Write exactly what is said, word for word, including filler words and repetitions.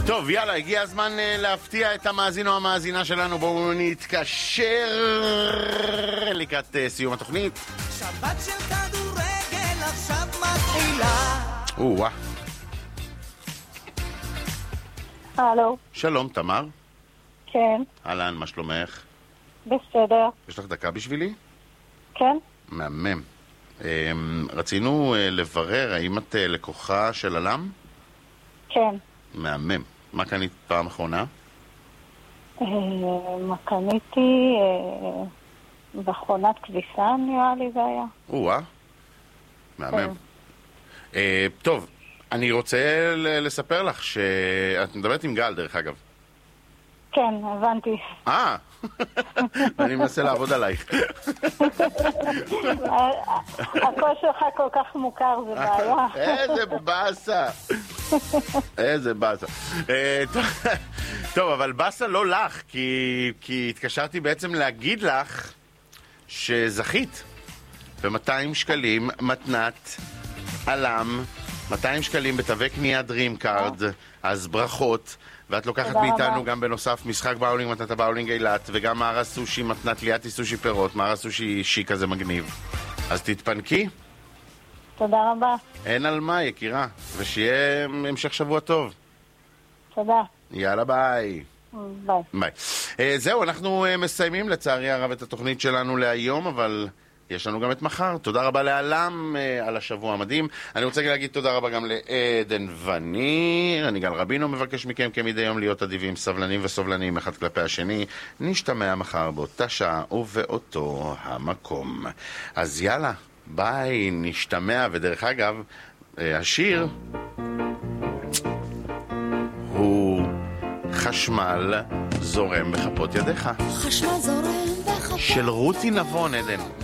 טוב, יאללה, הגיע הזמן uh, להפתיע את המאזין או המאזינה שלנו. בואו נתקשר לקראת uh, סיום התוכנית. שבת של כדורגל עכשיו מתחילה. או-אה. הלו. שלום, תמר. כן. אהלן, מה שלומך? בסדר. יש לך דקה בשבילי? כן. מהמם. Um, רצינו uh, לברר האם את uh, לקוחה של אלם? כן. מהמם. מה קנית פעם אחרונה? אה, מה קניתי? אה, מכונת כביסה נראה לי זה היה. או-אה. מהמם. אה, טוב, אני רוצה ל- לספר לך שאת מדברת עם גל, דרך אגב. כן, הבנתי. אה, אני מנסה לעבוד עלייך. הקול שלך כל כך מוכר, זה בעיה. איזה באסה. איזה באסה. אה, טוב, טוב, אבל באסה לא לך, כי, כי התקשרתי בעצם להגיד לך שזכית ב-מאתיים שקלים מתנת אלם, מאתיים שקלים בתווי קנייה דרים קארד, אז ברכות. ואת לוקחת מאיתנו גם בנוסף משחק באולינג מתנת באולינג אילת, וגם מארז סושי מתנת ליאתי סושי פירות, מארז סושי אישי כזה מגניב. אז תתפנקי. תודה רבה. אין על מה, יקירה. ושיהיה המשך שבוע טוב. תודה. יאללה, ביי. ביי. ביי. Uh, זהו, אנחנו uh, מסיימים לצערי הרב את התוכנית שלנו להיום, אבל יש לנו גם את מחר. תודה רבה לאלם uh, על השבוע המדהים. אני רוצה להגיד תודה רבה גם לעדן וניר. אני גל רבינו מבקש מכם כמדי יום להיות אדיבים, סבלנים וסובלנים אחד כלפי השני. נשתמע מחר באותה שעה ובאותו המקום. אז יאללה, ביי, נשתמע. ודרך אגב, uh, השיר הוא חשמל זורם בכפות ידיך. חשמל זורם בכפות של רותי נבון, עדן.